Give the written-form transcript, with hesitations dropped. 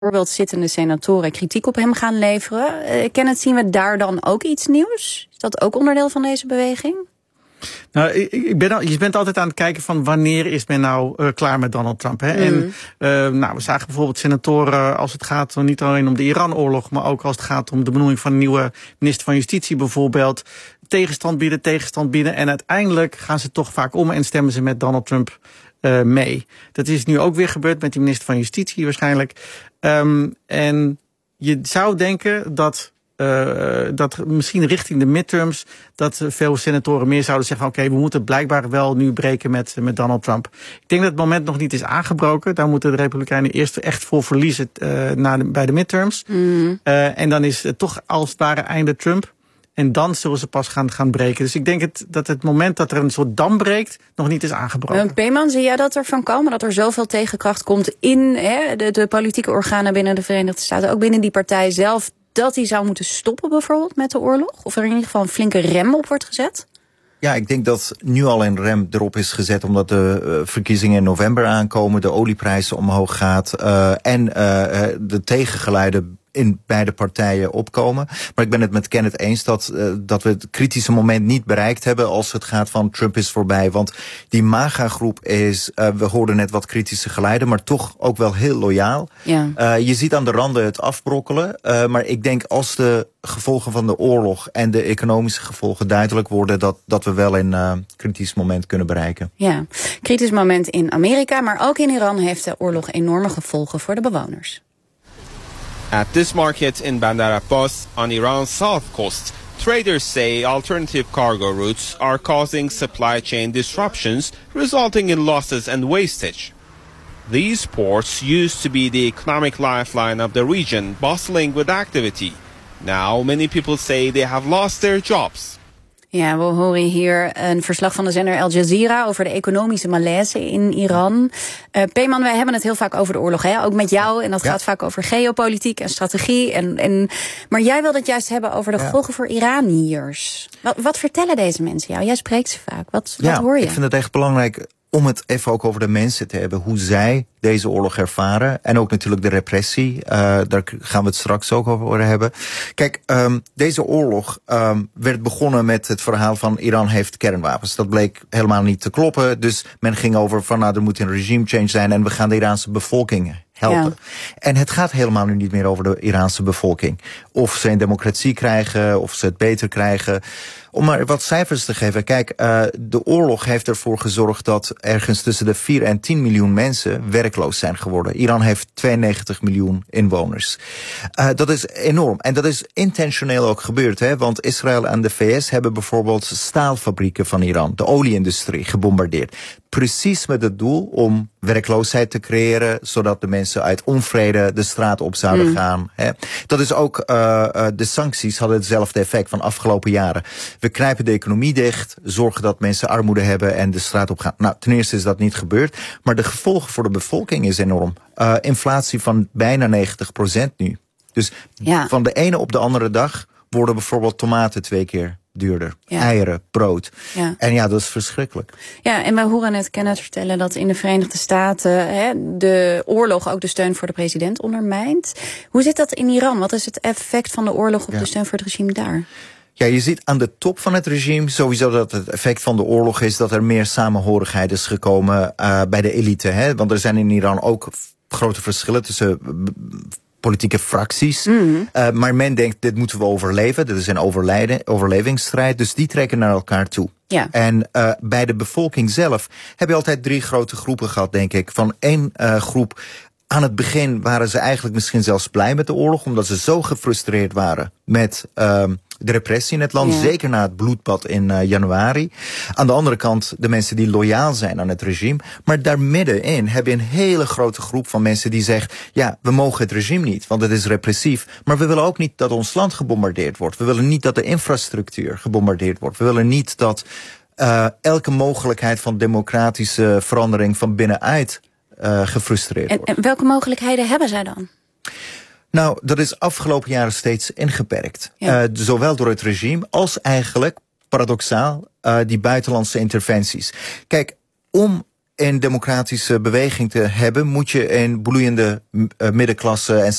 bijvoorbeeld zittende senatoren kritiek op hem gaan leveren. Kenneth, zien we daar dan ook iets nieuws? Is dat ook onderdeel van deze beweging? Nou, je bent altijd aan het kijken van wanneer is men nou klaar met Donald Trump. Hè? En we zagen bijvoorbeeld senatoren als het gaat niet alleen om de Iran-oorlog, maar ook als het gaat om de benoeming van een nieuwe minister van Justitie bijvoorbeeld. Tegenstand bieden. En uiteindelijk gaan ze toch vaak om en stemmen ze met Donald Trump mee. Dat is nu ook weer gebeurd met die minister van Justitie waarschijnlijk. En je zou denken dat misschien richting de midterms dat veel senatoren meer zouden zeggen oké, we moeten blijkbaar wel nu breken met Donald Trump. Ik denk dat het moment nog niet is aangebroken. Daar moeten de Republikeinen eerst echt voor verliezen bij de midterms. En dan is het toch als het ware einde Trump. En dan zullen ze pas gaan breken. Dus ik denk dat het moment dat er een soort dam breekt nog niet is aangebroken. Peeman, zie jij dat ervan komen? Dat er zoveel tegenkracht komt in de politieke organen binnen de Verenigde Staten, ook binnen die partij zelf, dat hij zou moeten stoppen bijvoorbeeld met de oorlog? Of er in ieder geval een flinke rem op wordt gezet? Ja, ik denk dat nu al een rem erop is gezet omdat de verkiezingen in november aankomen, de olieprijzen omhoog gaat en de tegengeluiden in beide partijen opkomen. Maar ik ben het met Kenneth eens dat we het kritische moment niet bereikt hebben als het gaat van Trump is voorbij. Want die MAGA-groep is, we hoorden net wat kritische geluiden, maar toch ook wel heel loyaal. Ja. Je ziet aan de randen het afbrokkelen. Maar ik denk als de gevolgen van de oorlog en de economische gevolgen duidelijk worden, dat we wel een kritisch moment kunnen bereiken. Ja, kritisch moment in Amerika, maar ook in Iran heeft de oorlog enorme gevolgen voor de bewoners. At this market in Bandar Abbas on Iran's south coast, traders say alternative cargo routes are causing supply chain disruptions, resulting in losses and wastage. These ports used to be the economic lifeline of the region, bustling with activity. Now many people say they have lost their jobs. Ja, we horen hier een verslag van de zender Al Jazeera over de economische malaise in Iran. Peeman, wij hebben het heel vaak over de oorlog, hè? Ook met jou. En dat gaat vaak over geopolitiek en strategie. Maar jij wilde het juist hebben over de gevolgen voor Iraniërs. Wat vertellen deze mensen jou? Jij spreekt ze vaak. Wat hoor je? Ik vind het echt belangrijk om het even ook over de mensen te hebben. Hoe zij deze oorlog ervaren. En ook natuurlijk de repressie. Daar gaan we het straks ook over hebben. Kijk, deze oorlog werd begonnen met het verhaal van Iran heeft kernwapens. Dat bleek helemaal niet te kloppen. Dus men ging over van er moet een regime change zijn en we gaan de Iraanse bevolking helpen. Ja. En het gaat helemaal nu niet meer over de Iraanse bevolking. Of ze een democratie krijgen, of ze het beter krijgen. Om maar wat cijfers te geven. Kijk, de oorlog heeft ervoor gezorgd dat ergens tussen de 4 en 10 miljoen mensen werkloos zijn geworden. Iran heeft 92 miljoen inwoners. Dat is enorm. En dat is intentioneel ook gebeurd. Hè? Want Israël en de VS hebben bijvoorbeeld staalfabrieken van Iran, de olieindustrie, gebombardeerd. Precies met het doel om werkloosheid te creëren, zodat de mensen uit onvrede de straat op zouden gaan. Hè? Dat is ook, de sancties hadden hetzelfde effect van afgelopen jaren. We knijpen de economie dicht, zorgen dat mensen armoede hebben en de straat op gaan. Nou, ten eerste is dat niet gebeurd, maar de gevolgen voor de bevolking is enorm. Inflatie van bijna 90% nu. Dus van de ene op de andere dag worden bijvoorbeeld tomaten 2 keer duurder. Ja. Eieren, brood. Ja. En dat is verschrikkelijk. Ja, en wij horen net Kenneth vertellen dat in de Verenigde Staten de oorlog ook de steun voor de president ondermijnt. Hoe zit dat in Iran? Wat is het effect van de oorlog op de steun voor het regime daar? Ja, je ziet aan de top van het regime sowieso dat het effect van de oorlog is dat er meer samenhorigheid is gekomen bij de elite. Hè? Want er zijn in Iran ook grote verschillen tussen politieke fracties. Maar men denkt, dit moeten we overleven. Dit is een overlevingsstrijd. Dus die trekken naar elkaar toe. Ja. En bij de bevolking zelf heb je altijd 3 grote groepen gehad, denk ik. Van 1 groep. Aan het begin waren ze eigenlijk misschien zelfs blij met de oorlog, omdat ze zo gefrustreerd waren met de repressie in het land. Ja. Zeker na het bloedbad in januari. Aan de andere kant de mensen die loyaal zijn aan het regime. Maar daar middenin heb je een hele grote groep van mensen die zeggen, ja, we mogen het regime niet, want het is repressief. Maar we willen ook niet dat ons land gebombardeerd wordt. We willen niet dat de infrastructuur gebombardeerd wordt. We willen niet dat elke mogelijkheid van democratische verandering van binnenuit gefrustreerd wordt. En welke mogelijkheden hebben zij dan? Nou, dat is afgelopen jaren steeds ingeperkt. Ja. Zowel door het regime als eigenlijk, paradoxaal, die buitenlandse interventies. Kijk, om een democratische beweging te hebben, moet je een bloeiende middenklasse en